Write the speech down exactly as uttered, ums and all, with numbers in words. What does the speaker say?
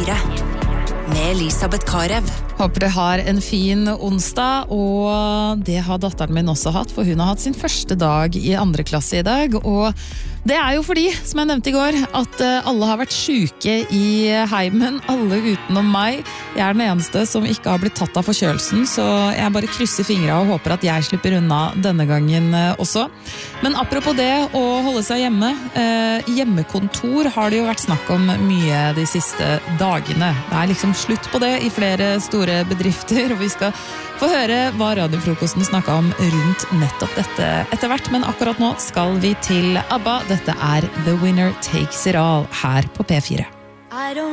fire med Elisabeth Karev. Håper du har en fin onsdag, og det har datteren min også hatt, for hun har hatt sin første dag i andre klasse i dag, og det er jo fordi, som jeg nevnte i går, at alle har vært syke i heimen, alle utenom meg. Jeg er den eneste som ikke har blitt tatt av forkjølelsen, så jeg bare krysser fingra og håper at jeg slipper unna denne gangen også. Men apropos det å holde seg hjemme, eh, hjemmekontor har det jo vært snakk om mye de siste dagene. Det er liksom slutt på det i flere store bedrifter, og vi skal få høre hva radiofrokosten snakket om rundt nettopp dette etter hvert, men akkurat nå skal vi til ABBA. Dette er The Winner Takes It All her på P fire.